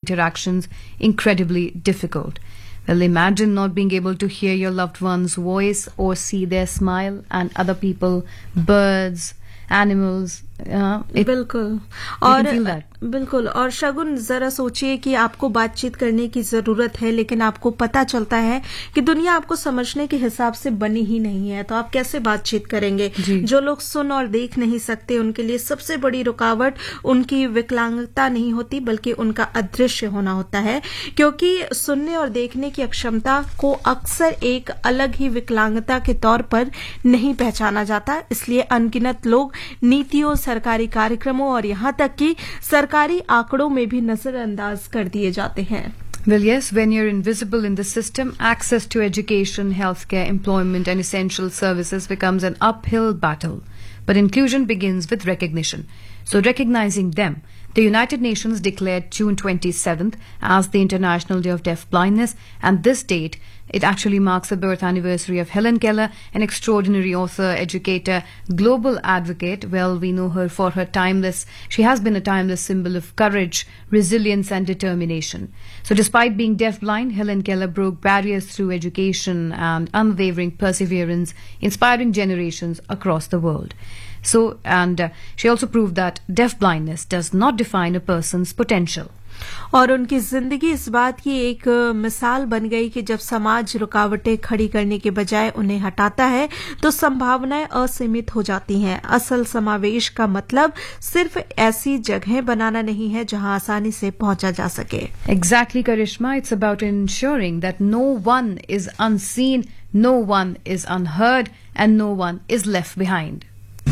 interactions incredibly difficult. Well, imagine not being able to hear your loved one's voice or see their smile, and other people, birds, animals. बिल्कुल बिल्कुल और शगुन जरा सोचिए कि आपको बातचीत करने की जरूरत है लेकिन आपको पता चलता है कि दुनिया आपको समझने के हिसाब से बनी ही नहीं है, तो आप कैसे बातचीत करेंगे? जो लोग सुन और देख नहीं सकते उनके लिए सबसे बड़ी रुकावट उनकी विकलांगता नहीं होती बल्कि उनका अदृश्य होना होता है, क्योंकि सुनने और देखने की अक्षमता को अक्सर एक अलग ही विकलांगता के तौर पर नहीं पहचाना जाता। इसलिए अनगिनत लोग नीतियों, सरकारी कार्यक्रमों और यहाँ तक कि सरकारी आंकड़ों में भी नजरअंदाज कर दिए जाते हैं। Well, yes, when you're invisible in the system, access to education, healthcare, employment, and essential services becomes an uphill battle. But inclusion begins with recognition. So, recognizing them, the United Nations declared June 27th as the International Day of Deaf Blindness, and this date, it actually marks the birth anniversary of Helen Keller, an extraordinary author, educator, global advocate. Well, we know her for she has been a timeless symbol of courage, resilience, and determination. So despite being deaf-blind, Helen Keller broke barriers through education and unwavering perseverance, inspiring generations across the world. So, and she also proved that deaf-blindness does not define a person's potential. और उनकी जिंदगी इस बात की एक मिसाल बन गई कि जब समाज रुकावटें खड़ी करने के बजाय उन्हें हटाता है तो संभावनाएं असीमित हो जाती हैं। असल समावेश का मतलब सिर्फ ऐसी जगहें बनाना नहीं है जहां आसानी से पहुंचा जा सके। Exactly, Karishma. It's about ensuring that no one is unseen, no one is unheard, and no one is left behind.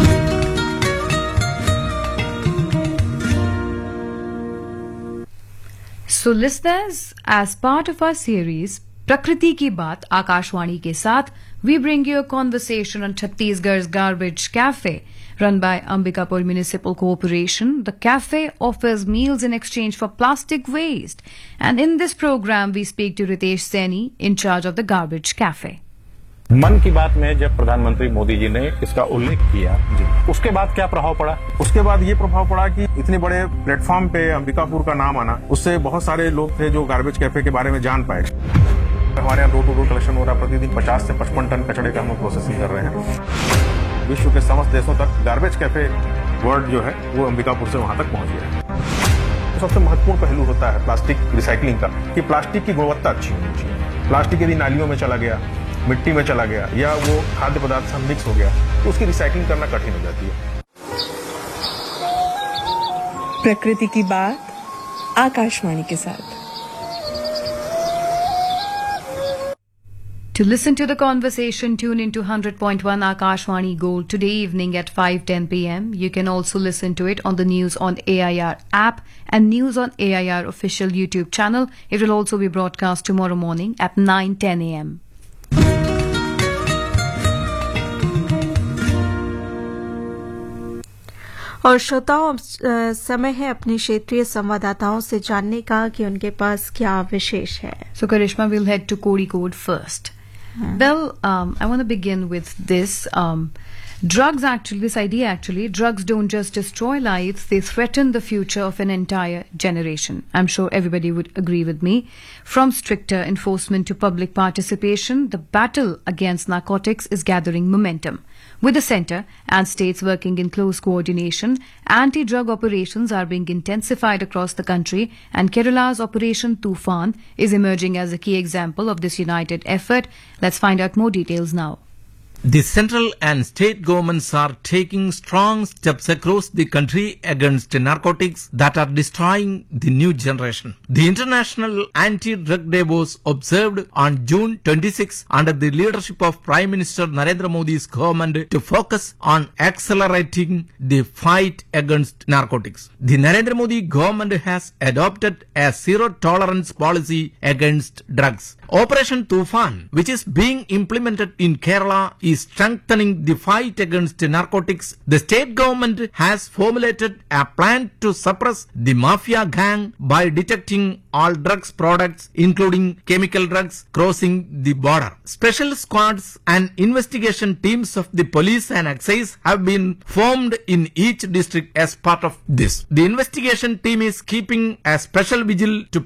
So listeners, as part of our series Prakriti Ki Baat Akashwani ke saath, we bring you a conversation on Chhattisgarh's Garbage Cafe. Run by Ambikapur Municipal Corporation, the cafe offers meals in exchange for plastic waste. And in this program, we speak to Ritesh Saini, in charge of the Garbage Cafe. मन की बात में जब प्रधानमंत्री मोदी जी ने इसका उल्लेख किया उसके बाद क्या प्रभाव पड़ा? उसके बाद ये प्रभाव पड़ा कि इतने बड़े प्लेटफॉर्म पे अंबिकापुर का नाम आना, उससे बहुत सारे लोग थे जो गार्बेज कैफे के बारे में जान पाए। हमारे यहाँ डोर टू डोर कलेक्शन हो रहा है, प्रतिदिन 50 से 55 टन कचड़े का हम प्रोसेसिंग कर रहे हैं। विश्व के समस्त देशों तक गार्बेज कैफे वर्ड जो है वो अंबिकापुर से वहां तक पहुंच गया है। सबसे महत्वपूर्ण पहलू होता है प्लास्टिक रिसाइकलिंग का, कि प्लास्टिक की गुणवत्ता अच्छी होनी चाहिए। प्लास्टिक यदि नालियों में चला गया, मिट्टी में चला गया या वो खाद्य पदार्थ से मिक्स हो गया तो उसकी रिसाइकलिंग करना कठिन हो जाती है। प्रकृति की बात आकाशवाणी के साथ। To listen to the conversation, tune into 100.1 Akashwani Gold today evening at 5:10 p.m. You can also listen to it on the News on AIR app and News on AIR official YouTube channel. It will also be broadcast tomorrow morning at 9:10 a.m. और श्रोताओं, समय है अपने क्षेत्रीय संवाददाताओं से जानने का कि उनके पास क्या विशेष है। So Karishma, we'll head to Kozhikode first. Well, I want to begin with this. This idea, drugs don't just destroy lives, they threaten the future of an entire generation. I'm sure everybody would agree with me. From stricter enforcement to public participation, the battle against narcotics is gathering momentum. With the centre and states working in close coordination, anti-drug operations are being intensified across the country, and Kerala's Operation Tufan is emerging as a key example of this united effort. Let's find out more details now. The central and state governments are taking strong steps across the country against narcotics that are destroying the new generation. The International Anti-Drug Day was observed on June 26 under the leadership of Prime Minister Narendra Modi's government to focus on accelerating the fight against narcotics. The Narendra Modi government has adopted a zero-tolerance policy against drugs. Operation Tufan, which is being implemented in Kerala, is strengthening the fight against narcotics. The state government has formulated a plan to suppress the mafia gang by detecting all drugs products, including chemical drugs, crossing the border. Special squads and investigation teams of the police and excise have been formed in each district as part of this. The investigation team is keeping a special vigil to